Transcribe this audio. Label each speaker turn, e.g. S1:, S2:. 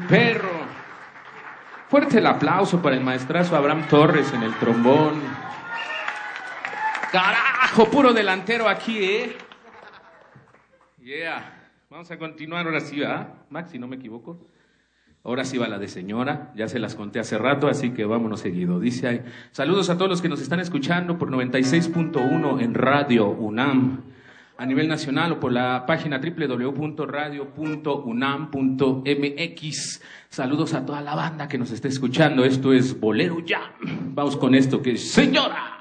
S1: perro. Fuerte el aplauso para el maestrazo Abraham Torres en el trombón. Carajo, puro delantero aquí, Yeah. Vamos a continuar ahora sí, ¿verdad? Max, si no me equivoco. Ahora sí va la de señora, ya se las conté hace rato, así que vámonos seguido. Dice ahí, saludos a todos los que nos están escuchando por 96.1 en Radio UNAM, a nivel nacional o por la página www.radio.unam.mx. Saludos a toda la banda que nos está escuchando, esto es Bolero Jam. Vamos con esto que es Señora.